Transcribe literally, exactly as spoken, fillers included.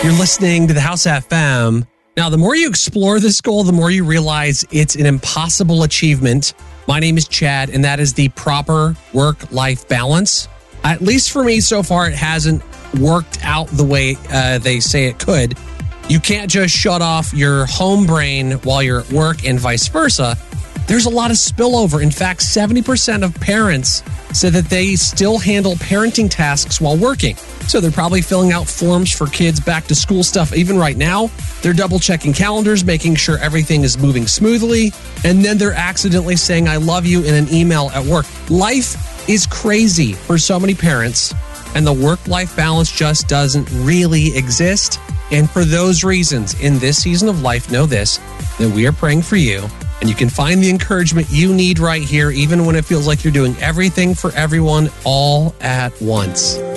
You're listening to the House F M. Now, the more you explore this goal, the more you realize it's an impossible achievement. My name is Chad, and that is the proper work-life balance. At least for me, so far, it hasn't worked out the way uh, they say it could. You can't just shut off your home brain while you're at work and vice versa. There's a lot of spillover. In fact, seventy percent of parents said that they still handle parenting tasks while working. So they're probably filling out forms for kids' back to school stuff. Even right now, they're double checking calendars, making sure everything is moving smoothly. And then they're accidentally saying, I love you in an email at work. Life is crazy for so many parents, and the work-life balance just doesn't really exist. And for those reasons, in this season of life, know this, that we are praying for you. And you can find the encouragement you need right here, even when it feels like you're doing everything for everyone all at once.